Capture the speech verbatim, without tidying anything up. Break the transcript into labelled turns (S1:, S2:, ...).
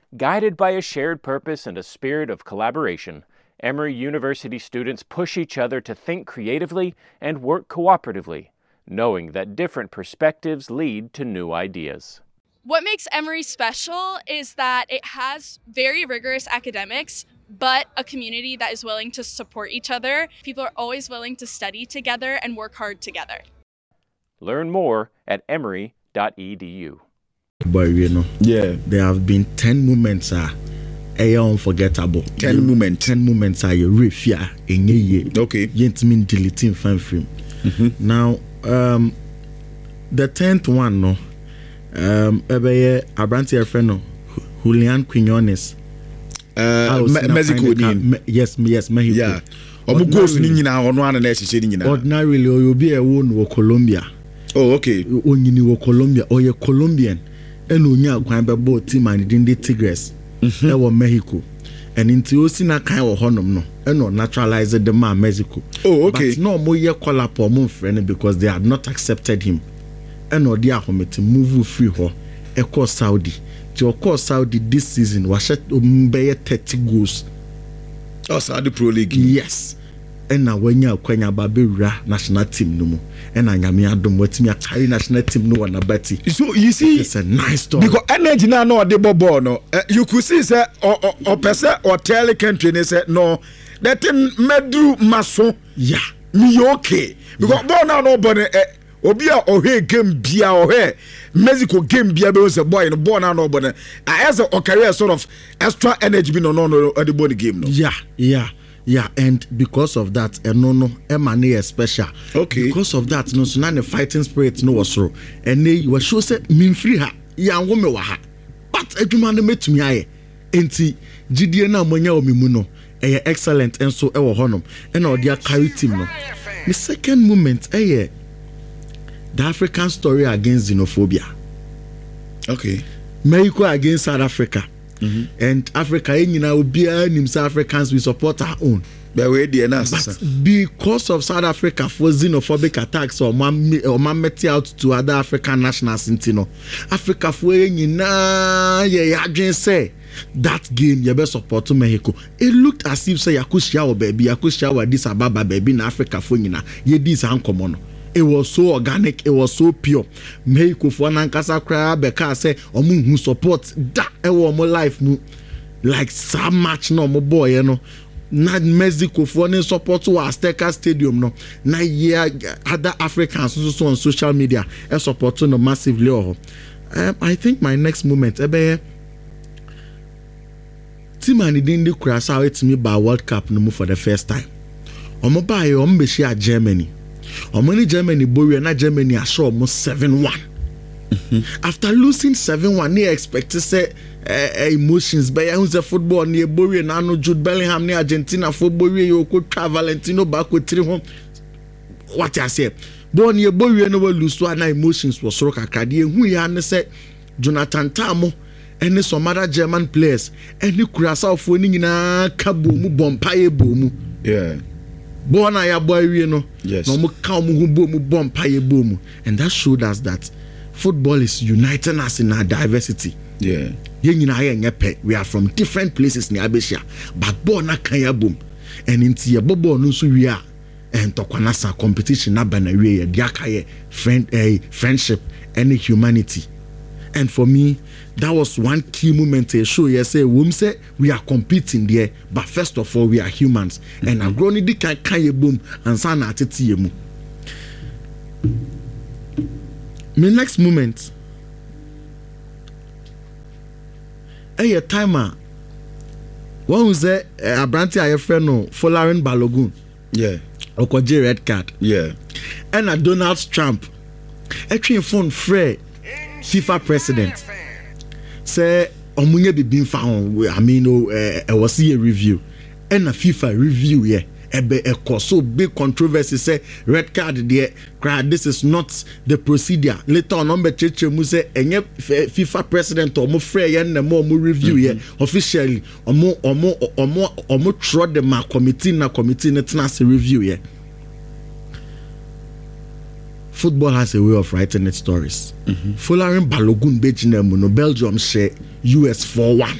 S1: Guided by a shared purpose and a spirit of collaboration, Emory University students push each other to think creatively and work cooperatively, knowing that different perspectives lead to new ideas.
S2: What makes Emory special is that it has very rigorous academics, but a community that is willing to support each other. People are always willing to study together and work hard together.
S1: Learn more at emory dot e d u.
S3: But you know,
S4: yeah,
S3: there have been ten moments are uh, unforgettable.
S4: Ten
S3: you,
S4: moments.
S3: Ten moments are you refia in a year.
S4: Okay.
S3: Yet mean deleting fan film.
S4: Mm-hmm.
S3: Now, um, the tenth one, no, um, ebe Abranti friend Julian Quinones.
S4: Uh, Me- Mexico,
S3: me, yes, yes, Mexico.
S4: Yeah. Ordinarily, ordinarily,
S3: you'll be a one or Colombia.
S4: Oh, okay.
S3: Onyini wo Colombia or ye Colombian and onya kwan be bo team and din the Tigres e wo Mexico and into osi na kan wo honom no e no naturalize the man Mexico.
S4: Oh, okay.
S3: But no mo ye call up or mo friend because they had not accepted him and no dia hometi move free ho e call Saudi to call Saudi this season was set be thirty goals.
S4: Oh, Saudi Pro League.
S3: Yes. And now when you kwanya babura national team no mo and anyame adom watimi carry national team no na bati.
S4: So you see,
S3: it's a nice story
S4: because energy now no dey ball no uh, you could see say or or person or tell country they say no that thing medru maso
S3: yeah
S4: me okay because ball now no bone obi a ohwe game bia ohwe Mexico game bia be say boy no ball now no bone as a career sort of extra energy be no no no the body game no
S3: yeah yeah yeah, and because of that, and no no, Emmanuel is special.
S4: Okay.
S3: Because of that, no, so now the fighting spirit no was so, and they were sure said mean free her, young woman wa ha. But every man met me aye, enti Gideona Monya Omimuno, eh excellent and so ever honum, and all their carry team no. The second moment, eh, the African story against xenophobia.
S4: Okay.
S3: Mexico against South Africa.
S4: Mm-hmm.
S3: And Africa, you know, be South Africans, we support our own.
S4: But
S3: because of South Africa for xenophobic attacks or man or man out to other African nationals, you know, Africa for you know, yeah, yeah, say that game you best support to Mexico. It looked as if say Yakushia baby, Yakushia this Ababa baby in Africa for you know, yeah, this uncommon. It was so organic, it was so pure. Mexico for nankasa cry beka say omu who support that ewo mo life mu like so much no mo boy you know. Na Mexico for ne support to Azteca Stadium no. Na yeah other Africans also on social media e support to no massively. Um, I think my next moment ebe team and didn't crash out me by World Cup no for the first time. Omo ba ye omo be share Germany. Omani Germany Boria na Germany assure almost seven one. Mm-hmm. After losing seven one, they expect to say uh, emotions. But who's the football near Boria na no Jude Bellingham near Argentina for Boria you could travel Valentino back with three home. What I say? Born near Boria no lose so na emotions was so kakadi. Who ya ne say Jonathan Tamo and some other German players and the Curaçao for ni na kabomu bompaye bomu.
S4: Yeah.
S3: Born a boy, you know,
S4: yes.
S3: No more come who boom, bomb, pie boom, and that showed us that football is uniting us in our diversity.
S4: Yeah,
S3: we are from different places near Abesia, but born a kaya boom, and into your bobo no so we are, and Tokwanasa competition, Nabanaway, Diakaye, friend, a friendship, and humanity. And for me, that was one key moment to show you say we say we are competing there, but first of all we are humans. Mm-hmm. And I grown it can kaya boom and sana ateti yemu. My next moment, a timer. One was a Abranti Ayefre no Folarin Balogun.
S4: Yeah.
S3: Okoje red card.
S4: Yeah.
S3: And a Donald Trump. A train phone Fred. FIFA president say omunye be been found I mean no uh, I was see a review and a FIFA review yeah ebe e cause so big controversy say red card there crowd this is not the procedure later on number cheche mu say enye FIFA president or mo frɛ ye na mo review yeah mm-hmm. officially omo omo omo omo throw the ma committee na committee na tena review yeah. Football has a way of writing its stories. Mm-hmm. Folarin Balogun Bejinem no Belgium share U S four one.